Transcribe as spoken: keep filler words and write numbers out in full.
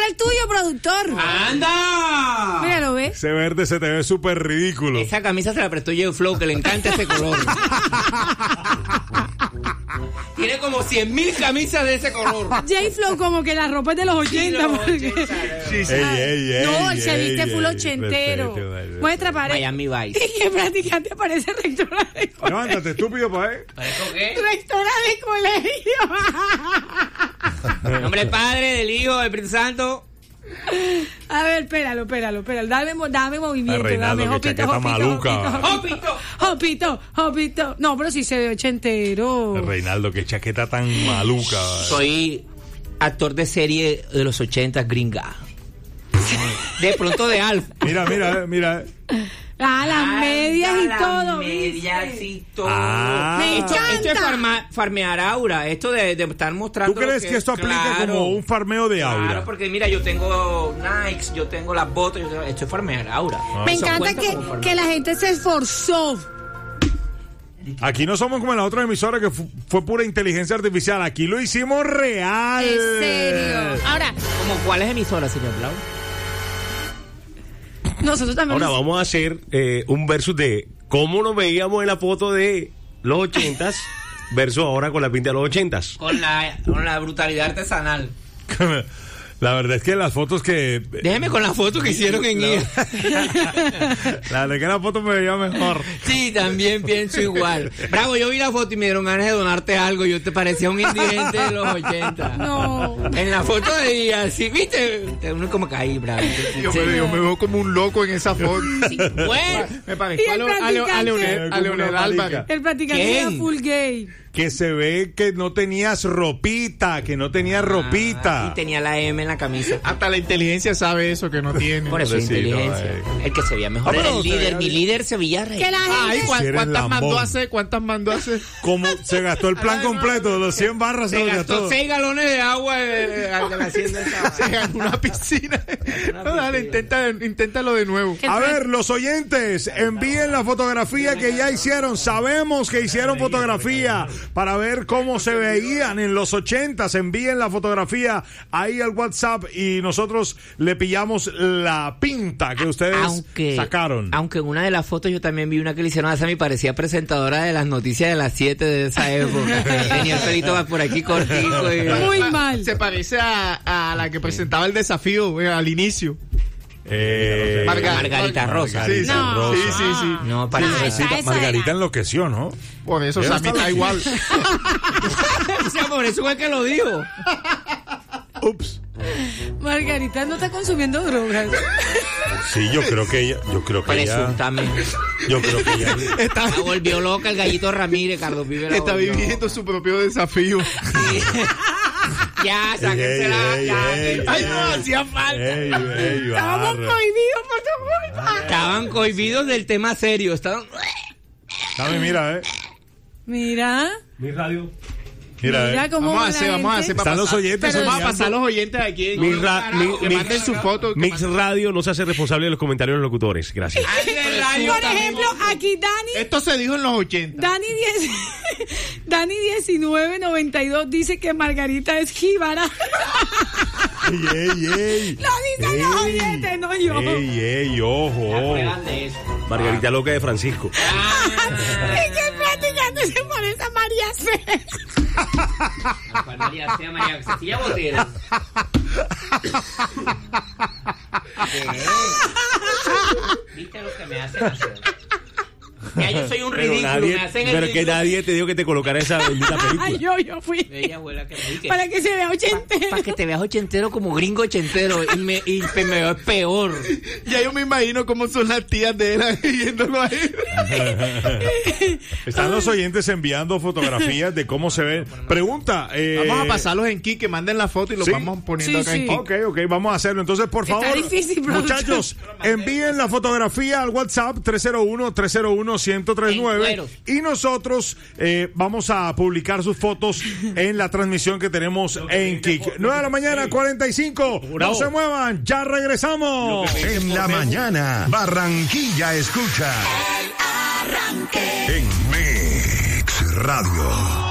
Muestra el tuyo, productor. ¡Anda! Míralo, ¿ves? Ese verde se te ve súper ridículo. Esa camisa se la prestó J Flow, que le encanta ese color. Tiene como cien mil camisas de ese color. J-Flow como que la ropa es de los ochenta. los porque... ochenta, Sí, sí. Ey, ey, ey, no, él se ey, viste ey, full ey, ochentero. respeto, respeto. Muestra, pared. Miami Vice. Y que practicante parece rectora de colegio. Levántate, estúpido, pues. ¿Parezco qué? Rectora de colegio. Nombre del Padre, del Hijo, del Espíritu Santo. A ver, espéralo, espéralo, espéralo. Dame, dame movimiento. Ay, Reinaldo, dame, qué hopito, chaqueta hopito, maluca. hopito, hopito, hopito. No, pero sí se ve ochentero. Reinaldo, qué chaqueta tan maluca. Soy actor de serie de los ochenta gringa. De pronto de Alf. Mira, mira, mira. Ah, las medias y las todo. medias ¿viste? y todo. Ah. Me Esto, encanta. esto es farma- farmear aura. Esto de, de estar mostrando. ¿Tú crees lo que esto aplica claro, como un farmeo de Claro, aura? porque mira, yo tengo Nikes, yo tengo las botas, yo tengo- esto es farmear aura. Me Eso encanta cuenta que, como farmear. que la gente se esforzó. Aquí no somos como en la otra emisora que fu- fue pura inteligencia artificial. Aquí lo hicimos real. En serio. Ahora, ¿Cómo cuáles emisoras, señor Blau? nosotros también. Ahora vamos a hacer eh, un versus de cómo nos veíamos en la foto de los ochentas versus ahora con la pinta de los ochentas. Con la, con la brutalidad artesanal. La verdad es que las fotos que... Déjeme con la foto que hicieron en ella. La verdad es que la foto me veía mejor. Sí, también pienso igual. Bravo, yo vi la foto y me dieron ganas de donarte algo. Yo te parecía un indigente de los ochenta. No. En la foto de ella, sí, viste, uno como caí, bravo. Yo, Sí. me, yo me veo como un loco en esa foto. Sí, bueno, Me parezco Y a, el Leo- a, Leo- a practicante. Leonel, a Leonel Álvarez. El practicante ¿Quién? era full gay. Que se ve que no tenías ropita, que no tenías ropita. Ah, y tenía la M en la camisa. Hasta la inteligencia sabe eso que no tiene. Por eso, Pobrecito, inteligencia. ay. El que se veía mejor Ah, era pero el se líder. veía Mi bien. líder se veía rey. Que la Ay, gente. ¿cuán- Si eres ¿cuántas lambón. mandó a hacer? ¿Cuántas mandó a hacer? Como se gastó el plan Ay, no, completo, los cien barras se Se los gastó gastó. seis galones de agua de, de- de la hacienda esa. Se ganó una piscina. No, dale, intenta, inténtalo de nuevo. A ver, los oyentes, envíen la fotografía que ya hicieron. Sabemos que hicieron fotografía para ver cómo se veían en los ochentas. Envíen la fotografía ahí al WhatsApp y nosotros le pillamos la pinta que ustedes Aunque, sacaron. aunque en una de las fotos yo también vi una que le hicieron a Sammy, parecía presentadora de las noticias de las siete de esa época. Tenía el pelito por aquí cortico. Y... Muy mal. Se parece a, a la que presentaba el desafío eh, al inicio. Eh, Marga- Margarita Rosa. Margarita No. Rosa. Sí, sí, sí. No, para Ah, eso. esa- esa Margarita era. enloqueció, ¿no? Por eso Ella Sammy está está igual. O sea, por eso fue que lo dijo. Ups. Margarita no está consumiendo drogas. Sí, yo creo que ella, yo creo que ella, Presuntamente. yo creo que ella. Está, La volvió loca el gallito Ramírez, Carlos Vive. la está volvió. viviendo su propio desafío. Sí. Ya, sáquensela. Ey, ya, ey, ey, Ay, no, hacía falta. Ey, ey, Estábamos barra. prohibidos por tu culpa. Estaban cohibidos del tema serio. Estaban. Dame, mira, eh. Mira. Mi radio. Mira, Mira eh. cómo Vamos a va hacer, la vamos a gente. hacer para Están los pasar. oyentes Pero Vamos a enviando- pasar los oyentes aquí. Mi, ra- mi- que mi- manden su foto. que Mix manden- Radio no se hace responsable de los comentarios de los locutores. Gracias. Por ejemplo, aquí Dani. Esto se dijo en los ochenta. Dani, diez, Dani diecinueve noventa y dos dice que Margarita es jíbara. Ey, ey, ey. Lo dicen los oyentes, no yo. Ey, ey, ojo. Prueban de eso. Margarita Loca de Francisco. Y que el practicante se pone esa María C. ¿Cuál María sea María Cecilia Botera? ¿Viste lo que me hacen hacer? Ya yo soy un Pero, ridículo, nadie, me hacen el pero que ridículo. nadie te dijo que te colocara esa bendita película. Ay, yo, yo fui. Ella abuela que me dice. Para que se vea ochentero. Para que te veas ochentero como gringo ochentero y me, y me veo peor. Ya yo me imagino cómo son las tías de él ahí viéndolo ahí. Están los oyentes enviando fotografías de cómo se ven. Pregunta. Eh, Vamos a pasarlos en Kik, que manden la foto y lo ¿sí? vamos poniendo Sí, acá en sí. Kik. Ok, ok, vamos a hacerlo. Entonces, por Está favor, difícil, productor. muchachos, envíen la fotografía al WhatsApp tres cero uno, tres cero uno, uno cero tres nueve En cueros. y nosotros eh, vamos a publicar sus fotos en la transmisión que tenemos en Kik. nueve de la mañana, cuarenta y cinco. No se muevan, ya regresamos. En la mañana, Barranquilla escucha. En Mix Radio.